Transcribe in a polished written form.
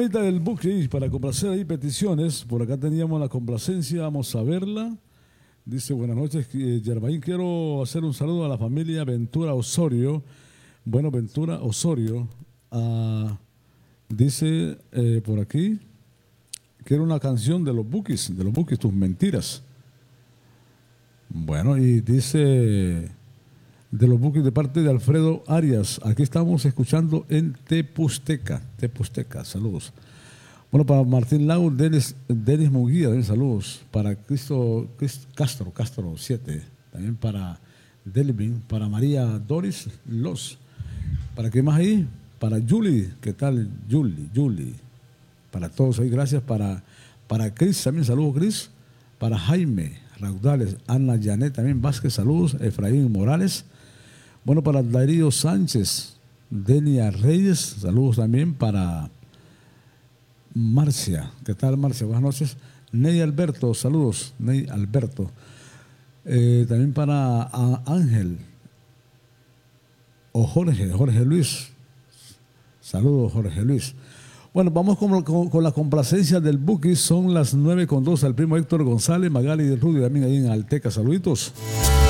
rolita del Buki para complacer ahí peticiones. Por acá teníamos la complacencia, vamos a verla. Dice, buenas noches, Yerbaín, quiero hacer un saludo a la familia Ventura Osorio. Bueno, Ventura Osorio, dice por aquí, quiero una canción de los Bukis, tus mentiras. Bueno, y dice de los Bukis de parte de Alfredo Arias. Aquí estamos escuchando en Tepusteca, saludos. Bueno, para Martín Lau, Denis Muguía, saludos. Para Castro 7, también para Delvin, para María Doris Los. ¿Para qué más ahí? Para Julie, ¿qué tal? Julie. Para todos ahí, gracias. Para Cris, también saludos, Cris. Para Jaime Raudales, Ana Janet, también Vázquez, saludos. Efraín Morales. Bueno, para Darío Sánchez, Denia Reyes, saludos también para Marcia. ¿Qué tal, Marcia? Buenas noches. Ney Alberto, saludos. Ney Alberto. También para Ángel o Jorge Luis. Saludos, Jorge Luis. Bueno, vamos con la complacencia del Buki. Son las 9:02. El primo Héctor González, Magali de Rudy, también ahí en Alteca. Saluditos.